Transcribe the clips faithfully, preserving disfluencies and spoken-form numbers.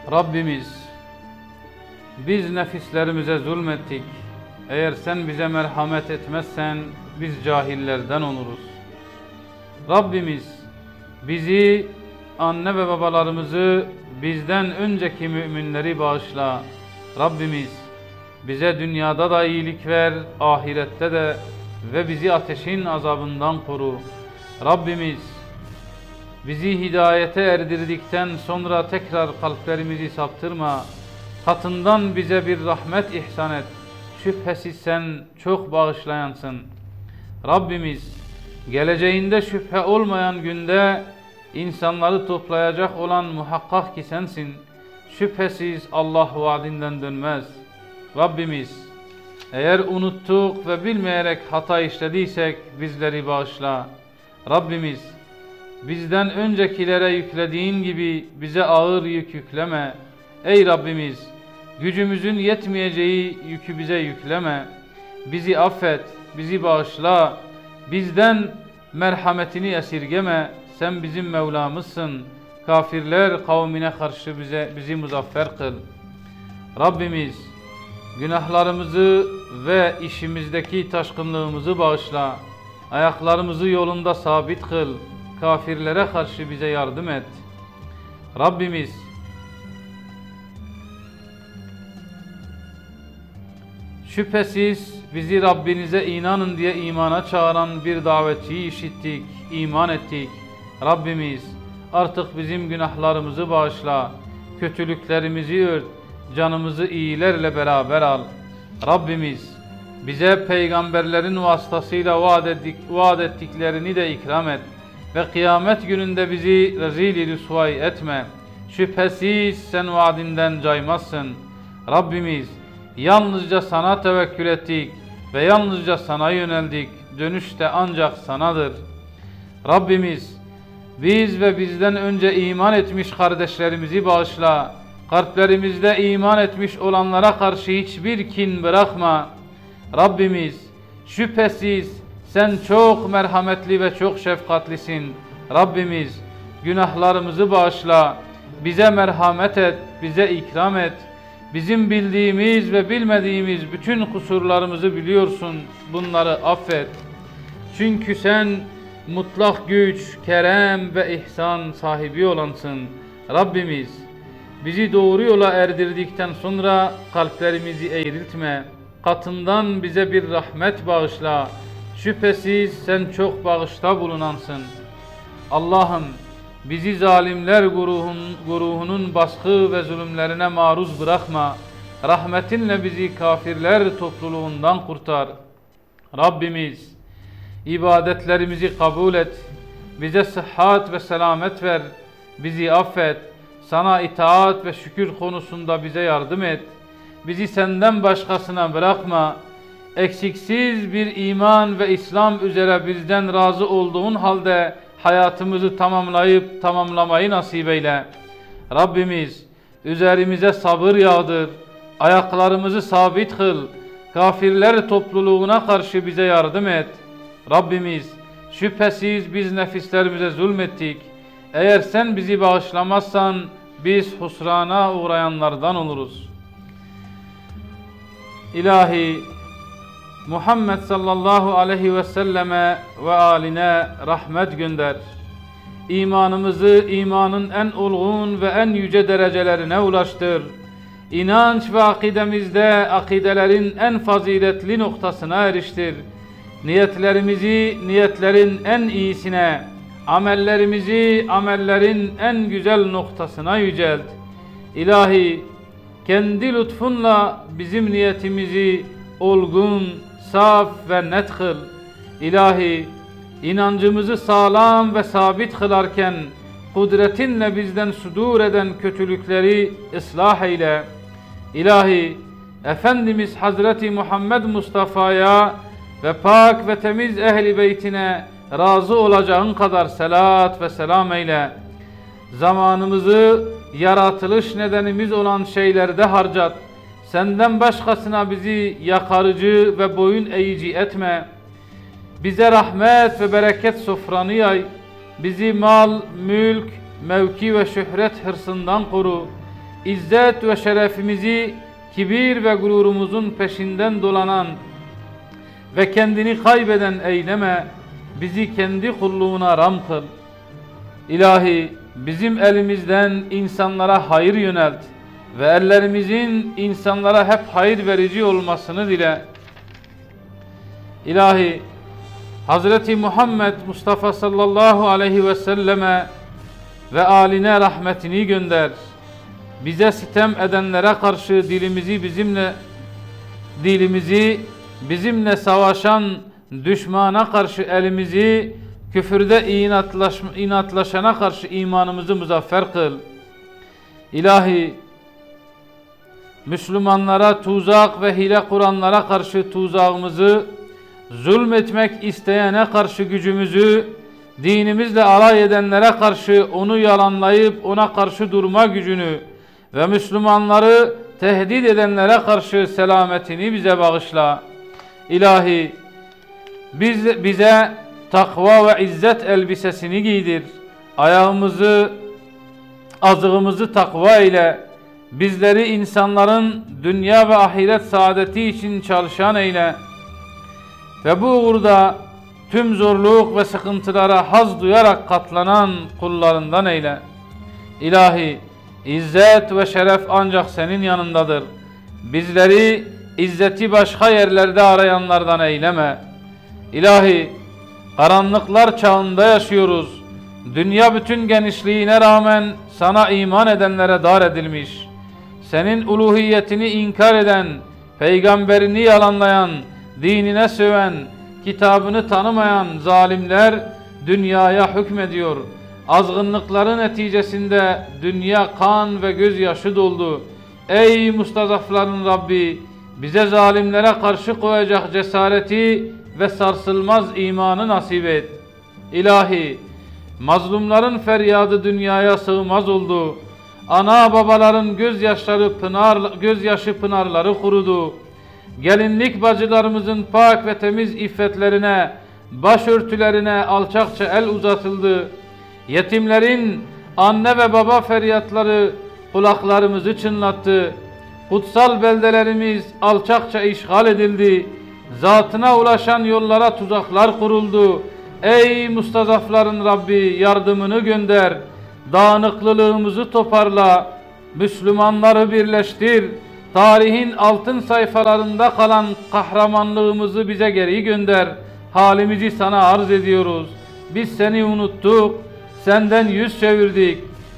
Rabbimiz, biz nefislerimize zulmettik. Eğer sen bize merhamet etmezsen biz cahillerden oluruz. Rabbimiz, bizi, anne ve babalarımızı, bizden önceki müminleri bağışla. Rabbimiz, bize dünyada da iyilik ver, ahirette de ve bizi ateşin azabından koru. Rabbimiz, bizi hidayete erdirdikten sonra tekrar kalplerimizi saptırma. Katından bize bir rahmet ihsan et. Şüphesiz sen çok bağışlayansın. Rabbimiz, geleceğinde şüphe olmayan günde insanları toplayacak olan muhakkak ki sensin. Şüphesiz Allah vaadinden dönmez. Rabbimiz, eğer unuttuk ve bilmeyerek hata işlediysek bizleri bağışla. Rabbimiz, bizden öncekilere yüklediğin gibi bize ağır yük yükleme. Ey Rabbimiz, gücümüzün yetmeyeceği yükü bize yükleme. Bizi affet, bizi bağışla. Bizden merhametini esirgeme. Sen bizim Mevlamızsın. Kafirler kavmine karşı bize bizi muzaffer kıl. Rabbimiz, günahlarımızı ve işimizdeki taşkınlığımızı bağışla. Ayaklarımızı yolunda sabit kıl. Kafirlere karşı bize yardım et. Rabbimiz, şüphesiz bizi Rabbinize inanın diye imana çağıran bir davetçiyi işittik, iman ettik. Rabbimiz, artık bizim günahlarımızı bağışla, kötülüklerimizi ört, canımızı iyilerle beraber al. Rabbimiz, bize peygamberlerin vasıtasıyla vaat, ettik, vaat ettiklerini de ikram et ve kıyamet gününde bizi rezil-i rüsvay etme. Şüphesiz sen vaadinden caymazsın. Rabbimiz, yalnızca sana tevekkül ettik ve yalnızca sana yöneldik. Dönüş de ancak sanadır. Rabbimiz, biz ve bizden önce iman etmiş kardeşlerimizi bağışla. Kalplerimizde iman etmiş olanlara karşı hiçbir kin bırakma. Rabbimiz, şüphesiz sen çok merhametli ve çok şefkatlisin. Rabbimiz, günahlarımızı bağışla. Bize merhamet et, bize ikram et. Bizim bildiğimiz ve bilmediğimiz bütün kusurlarımızı biliyorsun. Bunları affet. Çünkü sen mutlak güç, kerem ve ihsan sahibi olansın. Rabbimiz, bizi doğru yola erdirdikten sonra kalplerimizi eğriltme. Katından bize bir rahmet bağışla. Şüphesiz sen çok bağışta bulunansın. Allah'ım, bizi zalimler guruhun, guruhunun baskı ve zulümlerine maruz bırakma. Rahmetinle bizi kafirler topluluğundan kurtar. Rabbimiz, ibadetlerimizi kabul et. Bize sıhhat ve selamet ver. Bizi affet. Sana itaat ve şükür konusunda bize yardım et. Bizi senden başkasına bırakma. Eksiksiz bir iman ve İslam üzere bizden razı olduğun halde hayatımızı tamamlayıp tamamlamayı nasip eyle. Rabbimiz, üzerimize sabır yağdır. Ayaklarımızı sabit kıl. Kafirler topluluğuna karşı bize yardım et. Rabbimiz, şüphesiz biz nefislerimize zulmettik. Eğer sen bizi bağışlamazsan biz husrana uğrayanlardan oluruz. İlahi, Muhammed sallallahu aleyhi ve selleme ve aline rahmet gönder. İmanımızı imanın en olgun ve en yüce derecelerine ulaştır. İnanç ve akidemizde akidelerin en faziletli noktasına eriştir. Niyetlerimizi niyetlerin en iyisine, amellerimizi amellerin en güzel noktasına yücelt. İlahi, kendi lütfunla bizim niyetimizi olgun, saf ve net kıl. İlahi, inancımızı sağlam ve sabit kılarken kudretinle bizden sudur eden kötülükleri ıslah eyle. İlahi, Efendimiz Hazreti Muhammed Mustafa'ya ve pak ve temiz ehli beytine razı olacağın kadar selat ve selam eyle. Zamanımızı yaratılış nedenimiz olan şeylerde harcat. Senden başkasına bizi yakarıcı ve boyun eğici etme. Bize rahmet ve bereket sofranı yay. Bizi mal, mülk, mevki ve şöhret hırsından koru. izzet ve şerefimizi kibir ve gururumuzun peşinden dolanan ve kendini kaybeden eyleme, bizi kendi kulluğuna ram kıl. İlahi, bizim elimizden insanlara hayır yönelt ve ellerimizin insanlara hep hayır verici olmasını dile. İlahi, Hazreti Muhammed Mustafa sallallahu aleyhi ve selleme ve âline rahmetini gönder. Bize sitem edenlere karşı dilimizi bizimle dilimizi bizimle savaşan düşmana karşı elimizi, küfürde inatlaş, inatlaşana karşı imanımızı muzaffer kıl. İlahi, Müslümanlara tuzak ve hile kuranlara karşı tuzağımızı, zulmetmek isteyene karşı gücümüzü, dinimizle alay edenlere karşı onu yalanlayıp ona karşı durma gücünü ve Müslümanları tehdit edenlere karşı selametini bize bağışla. İlahi, biz, bize takva ve izzet elbisesini giydir. Ayağımızı, azığımızı takva ile, bizleri insanların dünya ve ahiret saadeti için çalışan eyle. Ve bu uğurda tüm zorluk ve sıkıntılara haz duyarak katlanan kullarından eyle. İlahi, İzzet ve şeref ancak senin yanındadır. Bizleri izzeti başka yerlerde arayanlardan eyleme. İlahi, karanlıklar çağında yaşıyoruz. Dünya bütün genişliğine rağmen sana iman edenlere dar edilmiş. Senin uluhiyetini inkar eden, peygamberini yalanlayan, dinine söven, kitabını tanımayan zalimler dünyaya hükmediyor. Azgınlıkların neticesinde dünya kan ve gözyaşı doldu. Ey mustazafların Rabbi, bize zalimlere karşı koyacak cesareti ve sarsılmaz imanı nasip et. İlahi, mazlumların feryadı dünyaya sığmaz oldu. Ana babaların gözyaşları pınar, gözyaşı pınarları kurudu. Gelinlik bacılarımızın pak ve temiz iffetlerine, başörtülerine alçakça el uzatıldı. Yetimlerin anne ve baba feryatları kulaklarımızı çınlattı. Kutsal beldelerimiz alçakça işgal edildi. Zatına ulaşan yollara tuzaklar kuruldu. Ey mustazafların Rabbi, yardımını gönder. Dağınıklılığımızı toparla. Müslümanları birleştir. Tarihin altın sayfalarında kalan kahramanlığımızı bize geri gönder. Halimizi sana arz ediyoruz. Biz seni unuttuk. Senden yüz çevirdik.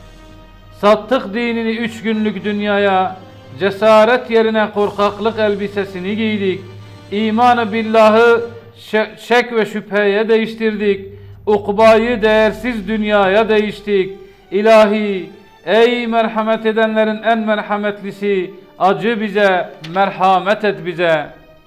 Sattık dinini üç günlük dünyaya. Cesaret yerine korkaklık elbisesini giydik. İmanı billahı şek ve şüpheye değiştirdik. Ukbayı değersiz dünyaya değiştik. İlahi, ey merhamet edenlerin en merhametlisi, acı bize, merhamet et bize.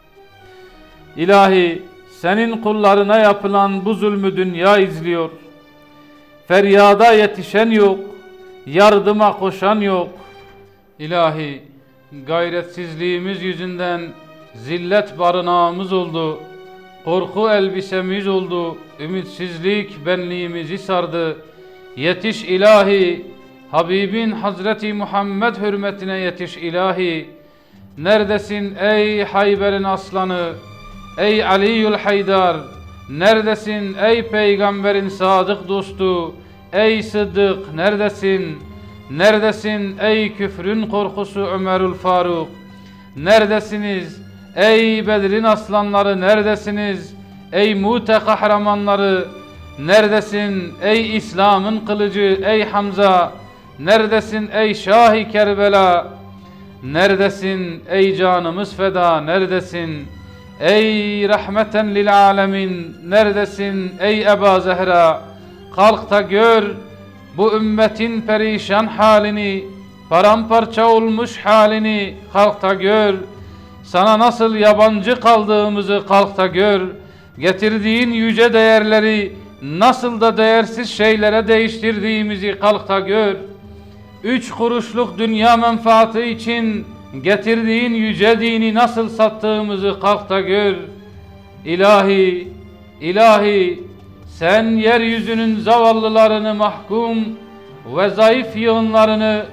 İlahi, senin kullarına yapılan bu zulmü dünya izliyor. Feryada yetişen yok, yardıma koşan yok. İlahi, gayretsizliğimiz yüzünden zillet barınağımız oldu. Korku elbisemiz oldu. Ümitsizlik benliğimizi sardı. Yetiş ilahi, Habibin Hazreti Muhammed hürmetine yetiş ilahi. Neredesin ey Hayber'in aslanı, ey Ali'ül Haydar? Neredesin ey peygamberin sadık dostu, ey Sıddık neredesin? Neredesin ey küfrün korkusu Ömerül Faruk? Neredesiniz ey Bedir'in aslanları, neredesiniz ey Mute kahramanları? Neredesin ey İslam'ın kılıcı, ey Hamza? Neredesin ey Şah-ı Kerbela? Neredesin ey canımız feda, neredesin ey rahmeten lil alemin? Neredesin ey Eba Zehra? Kalk da gör bu ümmetin perişan halini, paramparça olmuş halini. Kalk da gör sana nasıl yabancı kaldığımızı, kalk da gör getirdiğin yüce değerleri nasıl da değersiz şeylere değiştirdiğimizi, kalk da gör. Üç kuruşluk dünya menfaati için getirdiğin yüce dini nasıl sattığımızı, kalk da gör. İlahi, ilahi, sen yeryüzünün zavallılarını, mahkum ve zayıf yığınlarını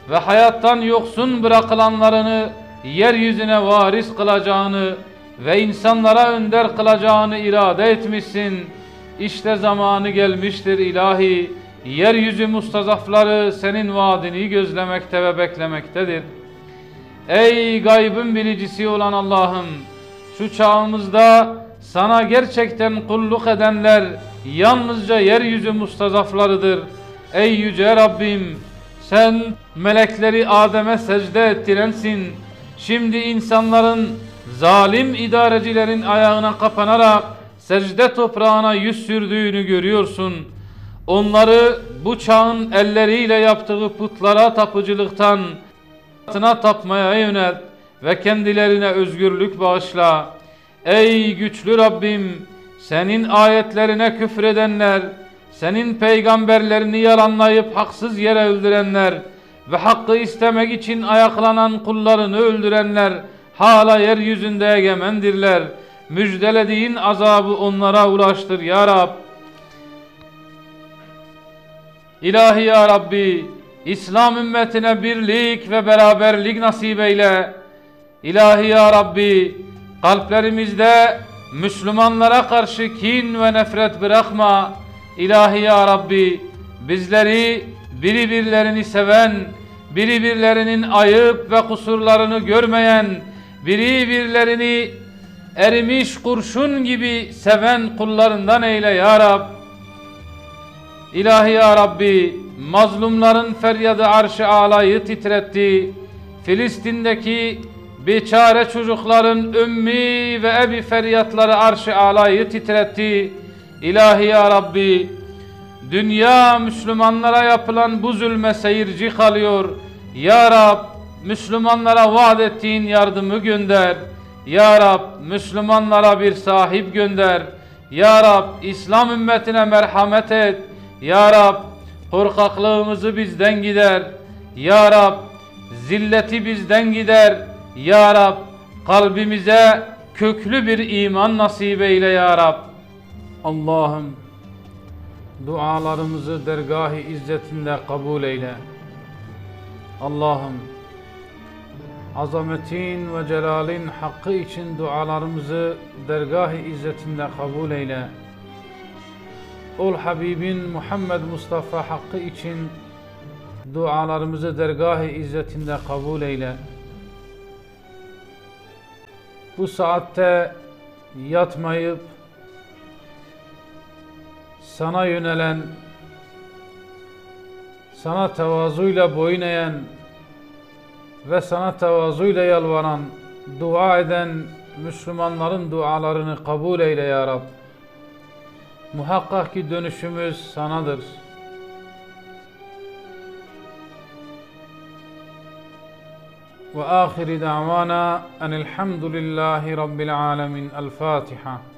ve hayattan yoksun bırakılanlarını yeryüzüne varis kılacağını ve insanlara önder kılacağını irade etmişsin. İşte zamanı gelmiştir ilahi. Yeryüzü mustazafları senin vaadini gözlemekte ve beklemektedir. Ey gaybın bilicisi olan Allah'ım, şu çağımızda sana gerçekten kulluk edenler yalnızca yeryüzü mustazaflarıdır. Ey yüce Rabbim, sen melekleri Adem'e secde ettirensin. Şimdi insanların zalim idarecilerin ayağına kapanarak secde toprağına yüz sürdüğünü görüyorsun. Onları bu çağın elleriyle yaptığı putlara tapıcılıktan tına tapmaya yönelt ve kendilerine özgürlük bağışla. Ey güçlü Rabbim, senin ayetlerine küfredenler, senin peygamberlerini yalanlayıp haksız yere öldürenler ve hakkı istemek için ayaklanan kullarını öldürenler hala yeryüzünde egemendirler. Müjdelediğin azabı onlara ulaştır ya Rab. İlahi ya Rabbi, İslam ümmetine birlik ve beraberlik nasip eyle. İlahi ya Rabbi, kalplerimizde Müslümanlara karşı kin ve nefret bırakma. İlahi ya Rabbi, bizleri birbirlerini seven, birbirlerinin ayıp ve kusurlarını görmeyen, birbirlerini erimiş kurşun gibi seven kullarından eyle ya Rab. İlahi ya Rabbi, mazlumların feryadı arş-ı alayı titretti. Filistin'deki beçare çocukların ümmi ve ebi feryatları arş-ı alayı titretti. İlahi ya Rabbi, dünya Müslümanlara yapılan bu zulme seyirci kalıyor. Ya Rab, Müslümanlara vaat ettiğin yardımı gönder. Ya Rab, Müslümanlara bir sahip gönder. Ya Rab, İslam ümmetine merhamet et. Ya Rab, korkaklığımızı bizden gider. Ya Rab, zilleti bizden gider. Ya Rab, kalbimize köklü bir iman nasip eyle ya Rab. Allah'ım, dualarımızı dergâh-ı izzetinde kabul eyle. Allah'ım, azametin ve celalin hakkı için dualarımızı dergâh-ı izzetinde kabul eyle. Ol Habibin Muhammed Mustafa hakkı için dualarımızı dergâh-ı izzetinde kabul eyle. Bu saatte yatmayıp sana yönelen, sana tevazuyla boyun eğen ve sana tevazuyla yalvaran, dua eden Müslümanların dualarını kabul eyle ya Rab. Muhakkak ki dönüşümüz sanadır. Ve ahiri da'vana enelhamdülillahi rabbil alemin. El Fatiha.